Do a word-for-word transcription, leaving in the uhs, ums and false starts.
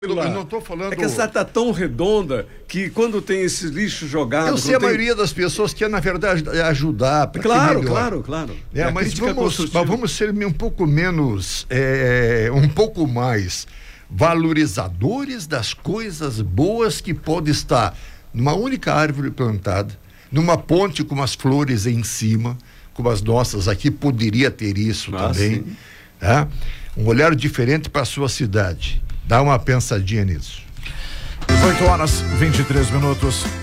Eu não estou falando... É que a cidade está tão redonda que quando tem esses lixos jogados... Eu sei a tem... maioria das pessoas quer, na verdade, ajudar para Claro, claro, claro. É, é mas, vamos, mas vamos ser um pouco menos, é, um pouco mais valorizadores das coisas boas que pode estar numa única árvore plantada, numa ponte com umas flores em cima, como as nossas aqui, poderia ter isso ah, também. Tá? Um olhar diferente para a sua cidade. Dá uma pensadinha nisso. dezoito horas, vinte e três minutos.